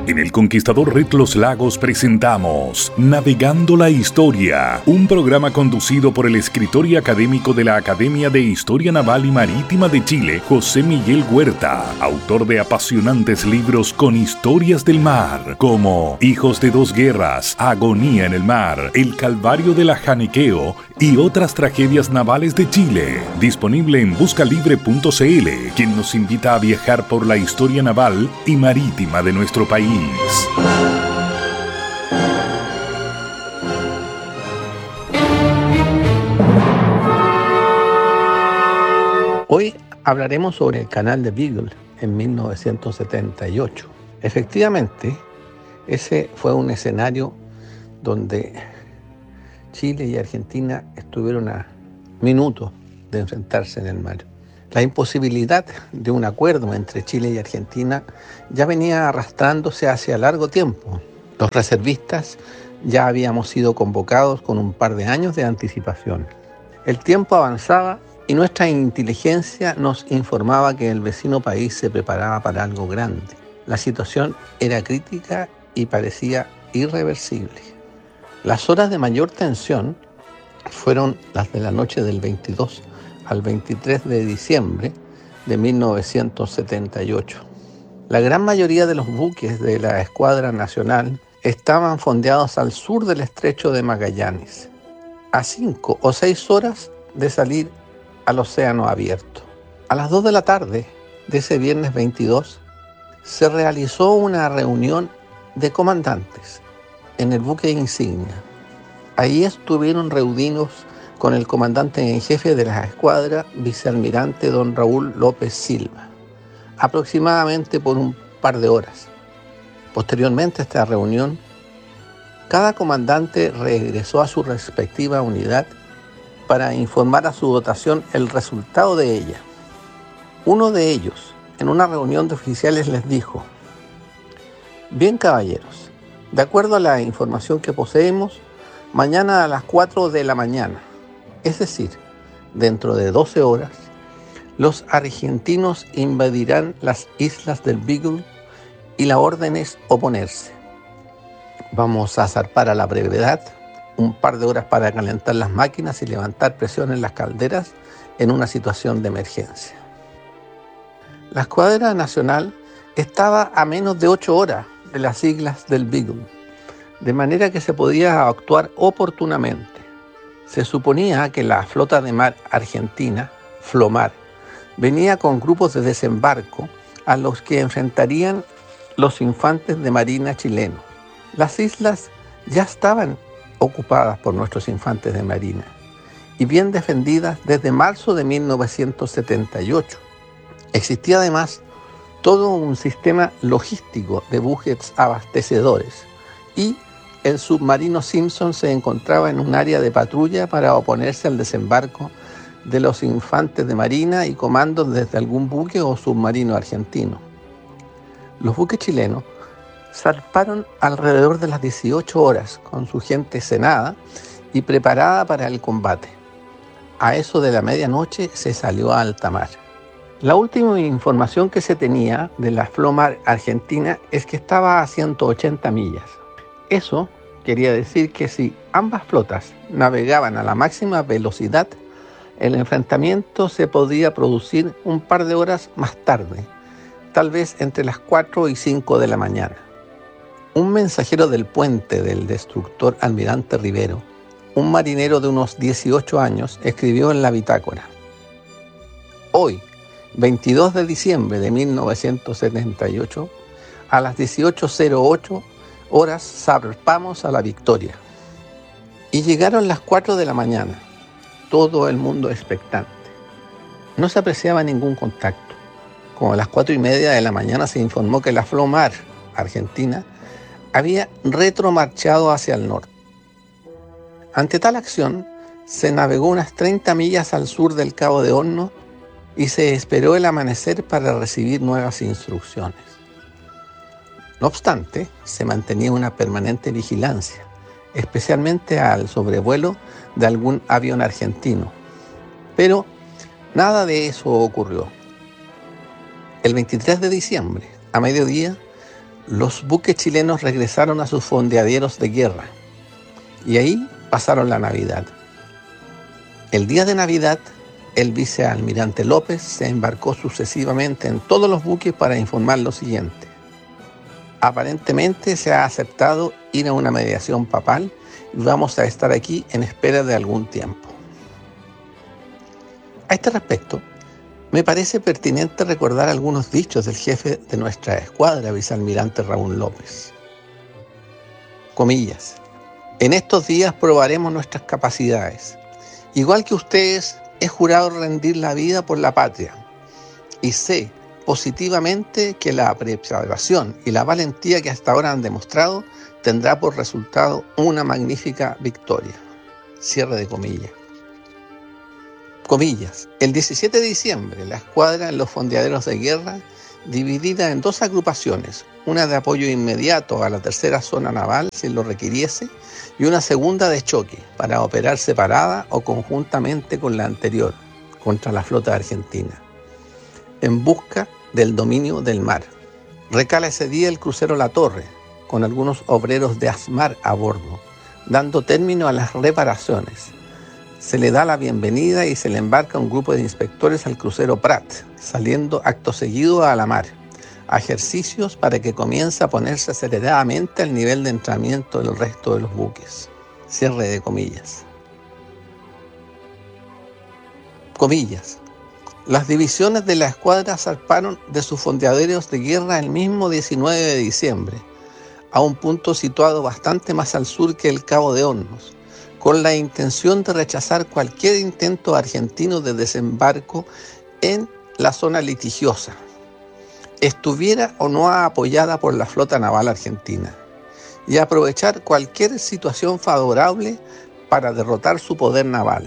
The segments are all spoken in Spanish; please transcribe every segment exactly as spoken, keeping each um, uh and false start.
En El Conquistador Red Los Lagos presentamos Navegando la Historia, un programa conducido por el escritor y académico de la Academia de Historia Naval y Marítima de Chile, José Miguel Huerta, autor de apasionantes libros con historias del mar, como Hijos de dos Guerras, Agonía en el Mar, El Calvario de la Janequeo y otras tragedias navales de Chile. Disponible en buscalibre punto cl, quien nos invita a viajar por la historia naval y marítima de nuestro país. Hoy hablaremos sobre el canal de Beagle en mil novecientos setenta y ocho. Efectivamente, ese fue un escenario donde Chile y Argentina estuvieron a minutos de enfrentarse en el mar. La imposibilidad de un acuerdo entre Chile y Argentina ya venía arrastrándose hacia largo tiempo. Los reservistas ya habíamos sido convocados con un par de años de anticipación. El tiempo avanzaba y nuestra inteligencia nos informaba que el vecino país se preparaba para algo grande. La situación era crítica y parecía irreversible. Las horas de mayor tensión fueron las de la noche del veintidós al veintitrés de diciembre de mil novecientos setenta y ocho. La gran mayoría de los buques de la Escuadra Nacional estaban fondeados al sur del Estrecho de Magallanes, a cinco o seis horas de salir al océano abierto. A las dos de la tarde de ese viernes veintidós se realizó una reunión de comandantes en el buque insignia. Ahí estuvieron reunidos con el comandante en jefe de la escuadra, vicealmirante don Raúl López Silva, aproximadamente por un par de horas. Posteriormente a esta reunión, cada comandante regresó a su respectiva unidad para informar a su dotación el resultado de ella. Uno de ellos, en una reunión de oficiales, les dijo: «Bien, caballeros, de acuerdo a la información que poseemos, mañana a las cuatro de la mañana, es decir, dentro de doce horas, los argentinos invadirán las islas del Beagle y la orden es oponerse. Vamos a zarpar a la brevedad, un par de horas para calentar las máquinas y levantar presión en las calderas en una situación de emergencia». La Escuadra Nacional estaba a menos de ocho horas de las islas del Beagle, de manera que se podía actuar oportunamente. Se suponía que la flota de mar argentina, Flomar, venía con grupos de desembarco a los que enfrentarían los infantes de marina chilenos. Las islas ya estaban ocupadas por nuestros infantes de marina y bien defendidas desde marzo de mil novecientos setenta y ocho. Existía además todo un sistema logístico de buques abastecedores y el submarino Simpson se encontraba en un área de patrulla para oponerse al desembarco de los infantes de marina y comandos desde algún buque o submarino argentino. Los buques chilenos zarparon alrededor de las dieciocho horas con su gente cenada y preparada para el combate. A eso de la medianoche se salió a alta mar. La última información que se tenía de la Flomar argentina es que estaba a ciento ochenta millas. Eso quería decir que si ambas flotas navegaban a la máxima velocidad, el enfrentamiento se podía producir un par de horas más tarde, tal vez entre las cuatro y cinco de la mañana. Un mensajero del puente del destructor Almirante Rivero, un marinero de unos dieciocho años, escribió en la bitácora: «Hoy, veintidós de diciembre de mil novecientos setenta y ocho, a las dieciocho cero ocho horas zarpamos a la Victoria». Y llegaron las cuatro de la mañana, todo el mundo expectante. No se apreciaba ningún contacto. Como a las cuatro y media de la mañana se informó que la Flomar argentina había retromarchado hacia el norte. Ante tal acción, se navegó unas treinta millas al sur del Cabo de Hornos y se esperó el amanecer para recibir nuevas instrucciones. No obstante, se mantenía una permanente vigilancia, especialmente al sobrevuelo de algún avión argentino. Pero nada de eso ocurrió. El veintitrés de diciembre, a mediodía, los buques chilenos regresaron a sus fondeaderos de guerra y ahí pasaron la Navidad. El día de Navidad, el vicealmirante López se embarcó sucesivamente en todos los buques para informar lo siguiente. Aparentemente se ha aceptado ir a una mediación papal y vamos a estar aquí en espera de algún tiempo. A este respecto, me parece pertinente recordar algunos dichos del jefe de nuestra escuadra, vicealmirante Raúl López. Comillas, en estos días probaremos nuestras capacidades. Igual que ustedes, he jurado rendir la vida por la patria y sé positivamente que la preparación y la valentía que hasta ahora han demostrado tendrá por resultado una magnífica victoria. Cierre de comillas. Comillas. El diecisiete de diciembre, la escuadra en los fondeaderos de guerra, dividida en dos agrupaciones, una de apoyo inmediato a la tercera zona naval si lo requiriese, y una segunda de choque para operar separada o conjuntamente con la anterior contra la flota argentina, en busca del dominio del mar. Recala ese día el crucero La Torre, con algunos obreros de Asmar a bordo, dando término a las reparaciones. Se le da la bienvenida y se le embarca un grupo de inspectores al crucero Prat, saliendo acto seguido a la mar, a ejercicios para que comience a ponerse aceleradamente al nivel de entrenamiento del resto de los buques. Cierre de comillas. Comillas. Las divisiones de la escuadra zarparon de sus fondeaderos de guerra el mismo diecinueve de diciembre, a un punto situado bastante más al sur que el Cabo de Hornos, con la intención de rechazar cualquier intento argentino de desembarco en la zona litigiosa, estuviera o no apoyada por la flota naval argentina, y aprovechar cualquier situación favorable para derrotar su poder naval.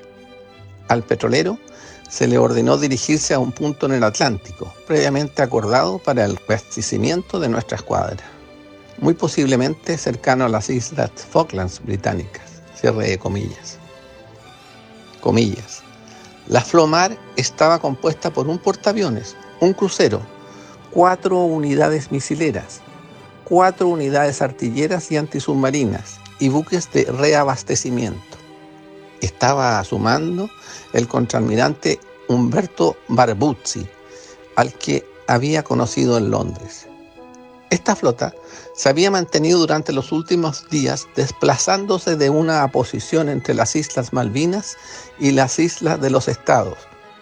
Al petrolero se le ordenó dirigirse a un punto en el Atlántico, previamente acordado para el abastecimiento de nuestra escuadra, muy posiblemente cercano a las islas Falklands británicas. Cierre de comillas. Comillas. La Flomar estaba compuesta por un portaaviones, un crucero, cuatro unidades misileras, cuatro unidades artilleras y antisubmarinas y buques de reabastecimiento. Estaba a su mando el contraalmirante Umberto Barbuzzi, al que había conocido en Londres. Esta flota se había mantenido durante los últimos días desplazándose de una posición entre las Islas Malvinas y las Islas de los Estados.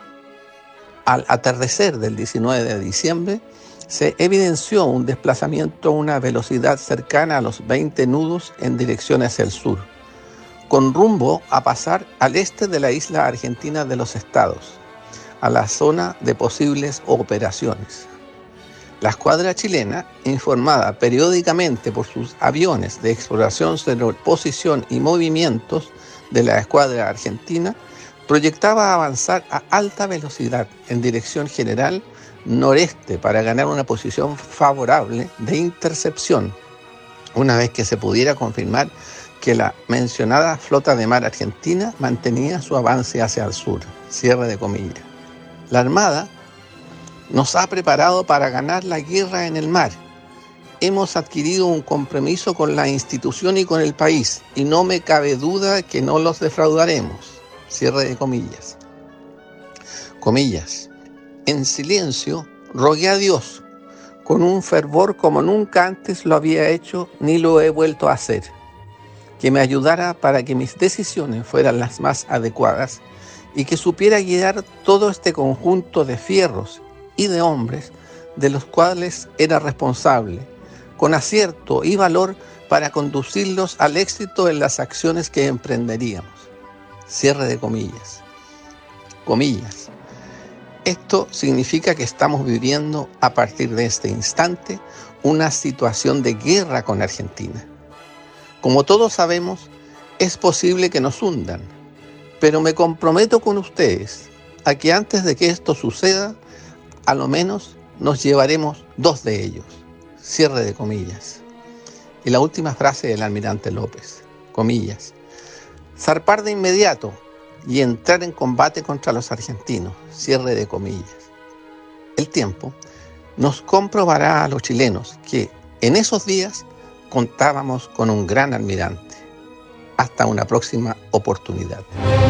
Al atardecer del diecinueve de diciembre, se evidenció un desplazamiento a una velocidad cercana a los veinte nudos en dirección hacia el sur, con rumbo a pasar al este de la isla argentina de los Estados, a la zona de posibles operaciones. La escuadra chilena, informada periódicamente por sus aviones de exploración sobre posición y movimientos de la escuadra argentina, proyectaba avanzar a alta velocidad en dirección general noreste para ganar una posición favorable de intercepción, una vez que se pudiera confirmar que la mencionada flota de mar argentina mantenía su avance hacia el sur. Cierre de comillas. La Armada nos ha preparado para ganar la guerra en el mar. Hemos adquirido un compromiso con la institución y con el país, y no me cabe duda que no los defraudaremos. Cierre de comillas. Comillas. En silencio, rogué a Dios, con un fervor como nunca antes lo había hecho ni lo he vuelto a hacer, que me ayudara para que mis decisiones fueran las más adecuadas y que supiera guiar todo este conjunto de fierros y de hombres de los cuales era responsable, con acierto y valor para conducirlos al éxito en las acciones que emprenderíamos. Cierre de comillas. Comillas. Esto significa que estamos viviendo a partir de este instante una situación de guerra con Argentina. Como todos sabemos, es posible que nos hundan, pero me comprometo con ustedes a que antes de que esto suceda, a lo menos nos llevaremos dos de ellos. Cierre de comillas. Y la última frase del almirante López, comillas. Zarpar de inmediato y entrar en combate contra los argentinos. Cierre de comillas. El tiempo nos comprobará a los chilenos que en esos días contábamos con un gran almirante. Hasta una próxima oportunidad.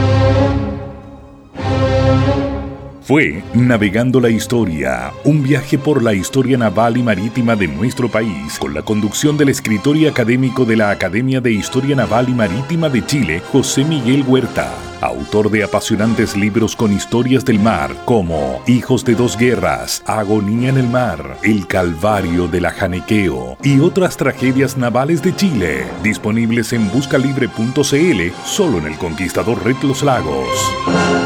Fue Navegando la Historia, un viaje por la historia naval y marítima de nuestro país, con la conducción del escritor y académico de la Academia de Historia Naval y Marítima de Chile, José Miguel Huerta, autor de apasionantes libros con historias del mar, como Hijos de dos guerras, Agonía en el mar, El Calvario del Ajanequeo y otras tragedias navales de Chile, disponibles en buscalibre punto c l, solo en El Conquistador Red Los Lagos.